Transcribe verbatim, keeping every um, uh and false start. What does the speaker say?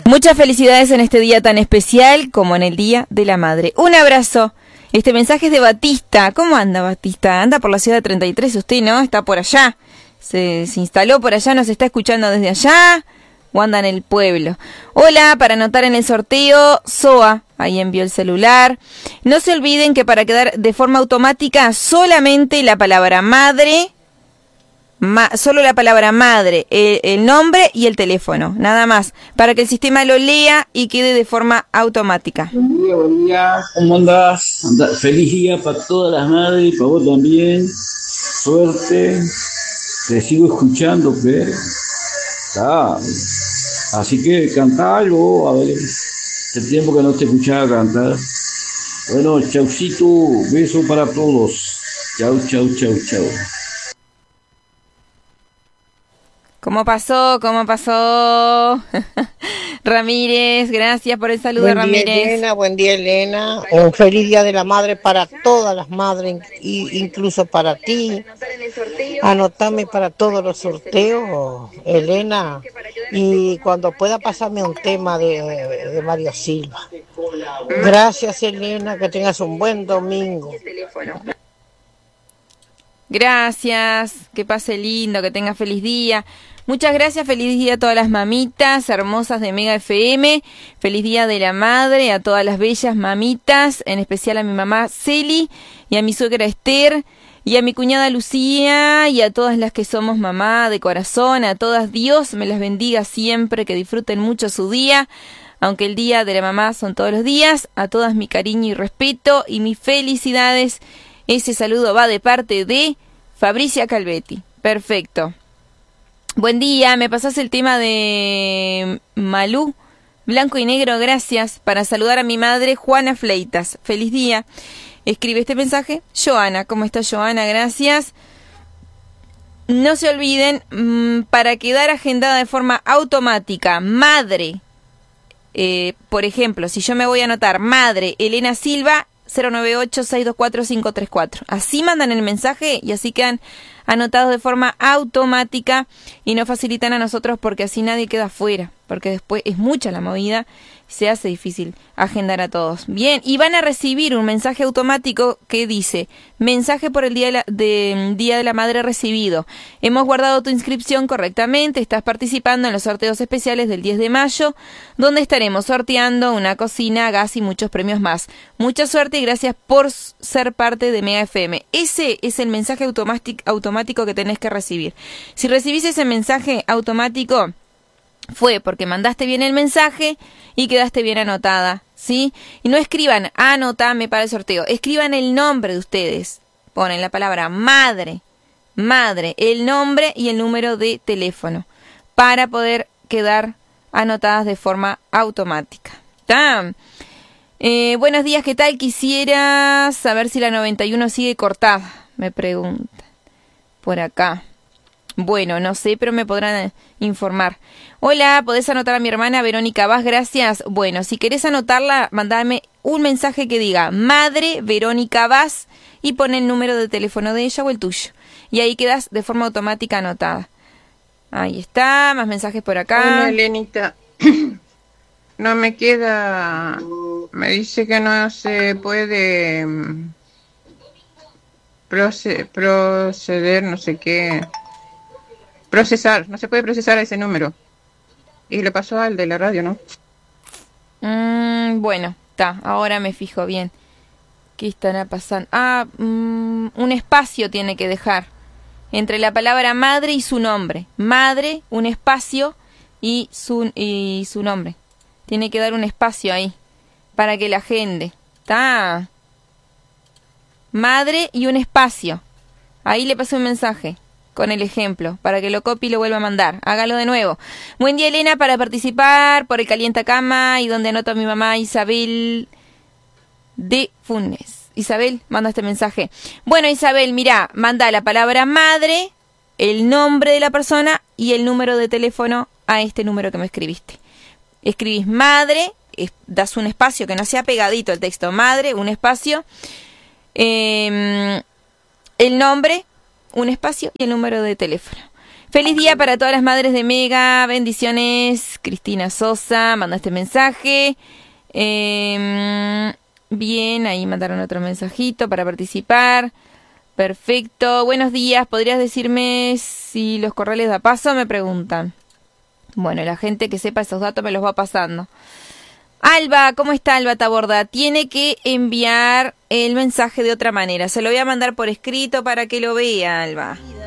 Muchas felicidades en este día tan especial como en el Día de la Madre. Un abrazo. Este mensaje es de Batista. ¿Cómo anda Batista? Anda por la ciudad de treinta y tres, usted, ¿no? Está por allá. Se, se instaló por allá, nos está escuchando desde allá. O anda en el pueblo. Hola, para anotar en el sorteo, Soa. Ahí envió el celular. No se olviden que para quedar de forma automática, solamente la palabra madre... Ma, solo la palabra madre, el, el nombre y el teléfono, nada más, para que el sistema lo lea y quede de forma automática. Buen día, buen día, ¿cómo andás? Andá, feliz día para todas las madres, para vos también, suerte, te sigo escuchando, pero ah, así que cantá algo, a ver, hace tiempo que no te escuchaba cantar. Bueno, chaucito, beso para todos, chau, chau, chau, chau. ¿Cómo pasó? ¿Cómo pasó? Ramírez, gracias por el saludo, buen Ramírez. Día, Elena, buen día, Elena. Un feliz Día de la Madre para todas las madres, incluso para ti. Anotame para todos los sorteos, Elena. Y cuando pueda pasarme un tema de, de Mario Silva. Gracias, Elena, que tengas un buen domingo. Gracias, que pase lindo, que tenga feliz día. Muchas gracias, feliz día a todas las mamitas hermosas de Mega F M. Feliz día de la madre a todas las bellas mamitas, en especial a mi mamá Celi y a mi suegra Esther y a mi cuñada Lucía y a todas las que somos mamá de corazón. A todas, Dios me las bendiga siempre, que disfruten mucho su día. Aunque el día de la mamá son todos los días, a todas mi cariño y respeto y mis felicidades. Ese saludo va de parte de Fabricia Calvetti. Perfecto. Buen día, me pasás el tema de Malú, blanco y negro, gracias. Para saludar a mi madre, Juana Fleitas. Feliz día. Escribe este mensaje, Joana. ¿Cómo está Joana? Gracias. No se olviden, mmm, para quedar agendada de forma automática, madre, eh, por ejemplo, si yo me voy a anotar, madre, Elena Silva, cero nueve ocho, seis dos cuatro, cinco tres cuatro. Así mandan el mensaje y así quedan anotados de forma automática y nos facilitan a nosotros porque así nadie queda fuera, porque después es mucha la movida y se hace difícil agendar a todos. Bien, y van a recibir un mensaje automático que dice, mensaje por el día de la, de, día de la madre recibido. Hemos guardado tu inscripción correctamente, estás participando en los sorteos especiales del diez de mayo, donde estaremos sorteando una cocina, gas y muchos premios más. Mucha suerte y gracias por ser parte de Mega F M. Ese es el mensaje automático, automático que tenés que recibir. Si recibís ese mensaje automático, fue porque mandaste bien el mensaje y quedaste bien anotada, ¿sí? Y no escriban, anotame para el sorteo. Escriban el nombre de ustedes. Ponen la palabra madre, madre, el nombre y el número de teléfono para poder quedar anotadas de forma automática. ¿Tá? Eh, buenos días, ¿qué tal? Quisiera saber si la noventa y uno sigue cortada, me preguntan por acá. Bueno, no sé, pero me podrán informar. Hola, ¿podés anotar a mi hermana Verónica Vaz? Gracias. Bueno, si querés anotarla, mandame un mensaje que diga Madre Verónica Vaz y pon el número de teléfono de ella o el tuyo. Y ahí quedas de forma automática anotada. Ahí está, más mensajes por acá. Hola, Elenita. No me queda... Me dice que no se puede proce- proceder, no sé qué... Procesar, no se puede procesar ese número. Y le pasó al de la radio, ¿no? Mm, bueno, está, ahora me fijo bien. ¿Qué estará pasando? Ah, mm, un espacio tiene que dejar entre la palabra madre y su nombre. Madre, un espacio y su, y su nombre. Tiene que dar un espacio ahí para que la agende. Está. Madre y un espacio. Ahí le pasé un mensaje con el ejemplo, para que lo copie y lo vuelva a mandar. Hágalo de nuevo. Buen día, Elena, para participar por el Calientacama y donde anoto a mi mamá Isabel de Funes. Isabel, manda este mensaje. Bueno, Isabel, mira, manda la palabra madre, el nombre de la persona y el número de teléfono a este número que me escribiste. Escribís madre, es, das un espacio que no sea pegadito el texto, madre, un espacio, eh, el nombre, un espacio y el número de teléfono. Feliz día para todas las madres de Mega. Bendiciones. Cristina Sosa manda este mensaje. Eh, bien, ahí mandaron otro mensajito para participar. Perfecto. Buenos días. ¿Podrías decirme si los corrales da paso? Me preguntan. Bueno, la gente que sepa esos datos me los va pasando. Alba, ¿cómo está Alba Taborda? Tiene que enviar el mensaje de otra manera. Se lo voy a mandar por escrito para que lo vea, Alba.